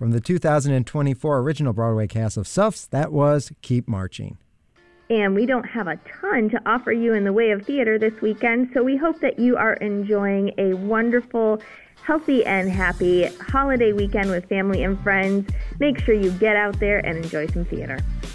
From the 2024 original Broadway cast of Suffs, that was Keep Marching. And we don't have a ton to offer you in the way of theater this weekend, so we hope that you are enjoying a wonderful, healthy, and happy holiday weekend with family and friends. Make sure you get out there and enjoy some theater.